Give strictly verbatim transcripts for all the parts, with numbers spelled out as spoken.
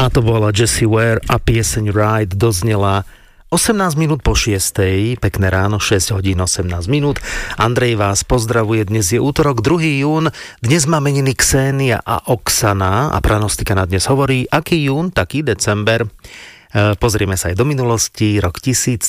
A to bola Jessie Ware a pieseň Ride doznela osemnásť minút po šiestej, pekné ráno, šesť hodín osemnásť minút. Andrej vás pozdravuje, dnes je útorok, druhý jún, dnes má meniny Xénia a Oksana a pranostika na dnes hovorí, aký jún, taký december. Pozrieme sa aj do minulosti, rok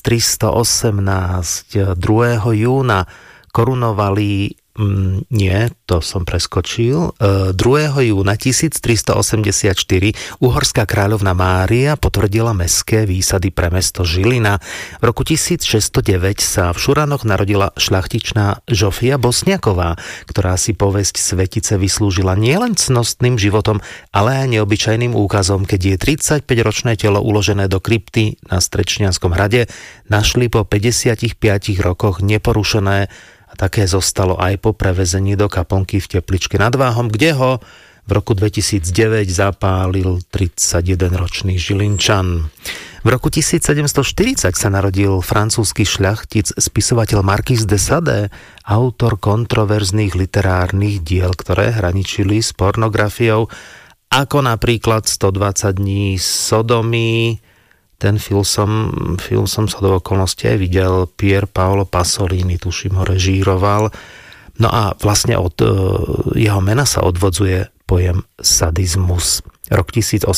tisíctristoosemnásť, druhého júna korunovali Mm, nie, to som preskočil. druhého júna tisíctristoosemdesiatštyri uhorská kráľovna Mária potvrdila mestské výsady pre mesto Žilina. V roku tisícšesťstodeväť sa v Šuranoch narodila šľachtičná Žofia Bosniaková, ktorá si povesť svetice vyslúžila nielen cnostným životom, ale aj neobyčajným úkazom, keď je tridsaťpäťročné telo uložené do krypty na Strečnianskom hrade našli po päťdesiatich rokoch neporušené. A také zostalo aj po prevezení do kaplnky v Tepličke nad Váhom, kde ho v roku dvetisícdeväť zapálil tridsaťjedenročný Žilinčan. V roku tisícsedemstoštyridsať sa narodil francúzsky šľachtic, spisovateľ Marquis de Sade, autor kontroverzných literárnych diel, ktoré hraničili s pornografiou, ako napríklad stodvadsať dní Sodomy. Ten film som, film som sa do okolnosti aj videl, Pier Paolo Pasolini, tuším, ho režíroval. No a vlastne od jeho mena sa odvodzuje pojem sadizmus. Rok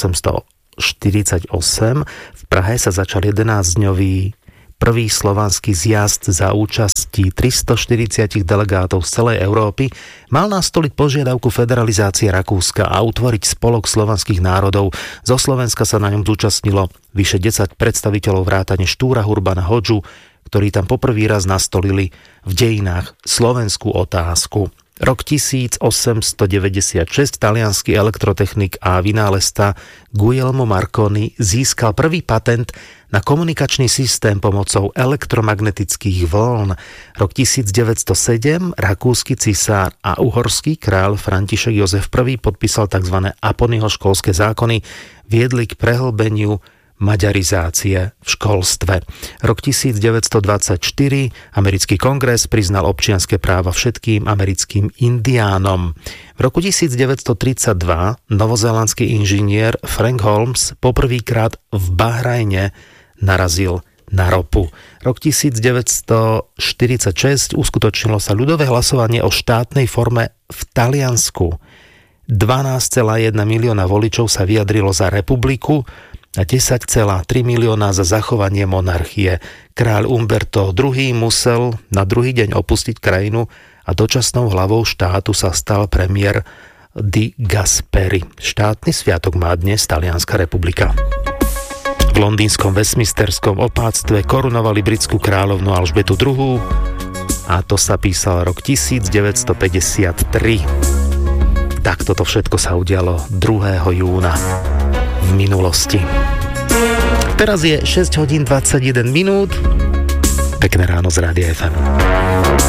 tisícosemstoštyridsaťosem v Prahe sa začal jedenásťdňový prvý slovanský zjazd za účasti tristoštyridsať delegátov z celej Európy. Mal nastoliť požiadavku federalizácie Rakúska a utvoriť spolok slovanských národov. Zo Slovenska sa na ňom zúčastnilo vyše desať predstaviteľov vrátane Štúra Hurbana Hodžu, ktorí tam poprvý raz nastolili v dejinách slovenskú otázku. Rok tisícosemstodeväťdesiatšesť taliansky elektrotechnik a vynálezca Guglielmo Marconi získal prvý patent na komunikačný systém pomocou elektromagnetických vln. Rok tisícdeväťstosedem rakúsky cisár a uhorský kráľ František Jozef I podpísal tzv. Aponyho školské zákony, viedli k prehlbeniu maďarizácie v školstve. Rok tisícdeväťstodvadsaťštyri americký kongres priznal občianske práva všetkým americkým indiánom. V roku tisícdeväťstotridsaťdva novozélandský inžinier Frank Holmes poprvýkrát v Bahrajne narazil na ropu. Rok tisícdeväťstoštyridsaťšesť uskutočnilo sa ľudové hlasovanie o štátnej forme v Taliansku. dvanásť celá jeden milióna voličov sa vyjadrilo za republiku a desať celá tri milióna za zachovanie monarchie. Kráľ Umberto druhý musel na druhý deň opustiť krajinu a dočasnou hlavou štátu sa stal premiér Di Gasperi. Štátny sviatok má dnes Talianska republika. V londýnskom Westminsterskom opáctve korunovali britskú kráľovnu Alžbetu druhú. a to sa písal rok devätnásťstopäťdesiattri. Tak toto všetko sa udialo druhého júna v minulosti. Teraz je šesť hodín dvadsaťjeden minút. Pekné ráno z Rádia ef em.